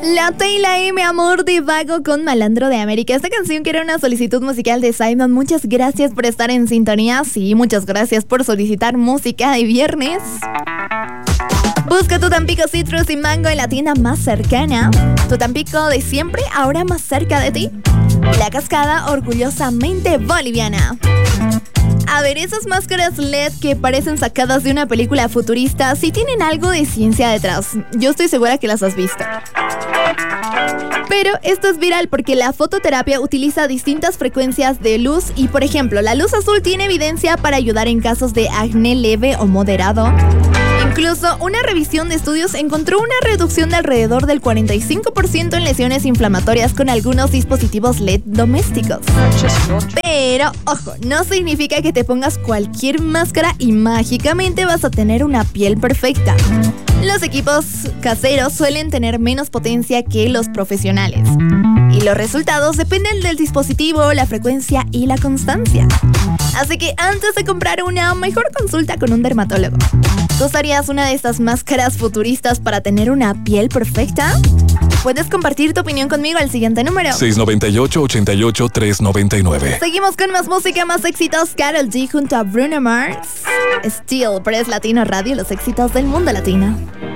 La T y la M, Amor de Vago con Malandro de América. Esta canción que era una solicitud musical de Simon. Muchas gracias por estar en sintonía. Sí, muchas gracias por solicitar música de viernes. Busca tu Tampico Citrus y Mango en la tienda más cercana. Tu Tampico de siempre, ahora más cerca de ti. La Cascada, orgullosamente boliviana. A ver, esas máscaras LED que parecen sacadas de una película futurista, sí tienen algo de ciencia detrás. Yo estoy segura que las has visto. Pero esto es viral porque la fototerapia utiliza distintas frecuencias de luz y, por ejemplo, la luz azul tiene evidencia para ayudar en casos de acné leve o moderado. Incluso una revisión de estudios encontró una reducción de alrededor del 45% en lesiones inflamatorias con algunos dispositivos LED domésticos. Pero, ojo, no significa que te pongas cualquier máscara y mágicamente vas a tener una piel perfecta. Los equipos caseros suelen tener menos potencia que los profesionales. Y los resultados dependen del dispositivo, la frecuencia y la constancia. Así que antes de comprar una, mejor consulta con un dermatólogo. ¿Tú usarías una de estas máscaras futuristas para tener una piel perfecta? Puedes compartir tu opinión conmigo al siguiente número: 698-88-399. Seguimos con más música, más éxitos. Karol G junto a Bruno Mars. Still, pero es Latino Radio, los éxitos del mundo latino.